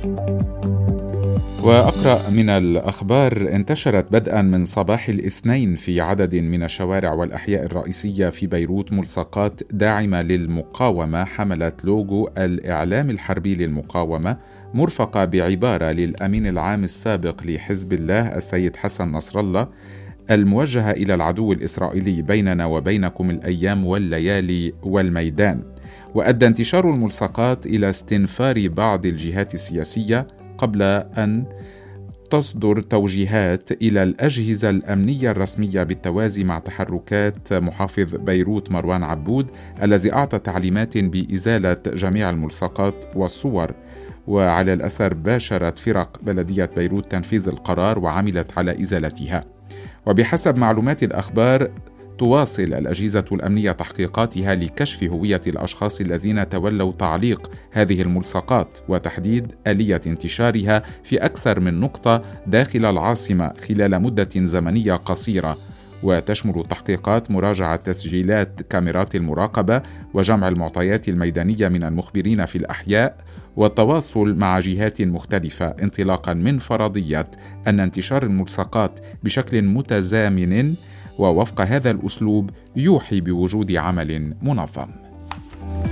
وأقرأ من الأخبار: انتشرت بدءا من صباح الاثنين في عدد من الشوارع والأحياء الرئيسية في بيروت ملصقات داعمة للمقاومة حملت لوجو الإعلام الحربي للمقاومة، مرفقة بعبارة للأمين العام السابق لحزب الله السيد حسن نصر الله الموجهة إلى العدو الإسرائيلي: بيننا وبينكم الأيام والليالي والميدان. وأدى انتشار الملصقات إلى استنفار بعض الجهات السياسية قبل أن تصدر توجيهات إلى الأجهزة الأمنية الرسمية بالتوازي مع تحركات محافظ بيروت مروان عبود الذي أعطى تعليمات بإزالة جميع الملصقات والصور. وعلى الأثر باشرت فرق بلدية بيروت تنفيذ القرار وعملت على إزالتها. وبحسب معلومات الأخبار تواصل الأجهزة الأمنية تحقيقاتها لكشف هوية الأشخاص الذين تولوا تعليق هذه الملصقات وتحديد آلية انتشارها في أكثر من نقطة داخل العاصمة خلال مدة زمنية قصيرة. وتشمل التحقيقات مراجعة تسجيلات كاميرات المراقبة وجمع المعطيات الميدانية من المخبرين في الأحياء والتواصل مع جهات مختلفة، انطلاقا من فرضية أن انتشار الملصقات بشكل متزامن ووفق هذا الأسلوب يوحي بوجود عمل منظم.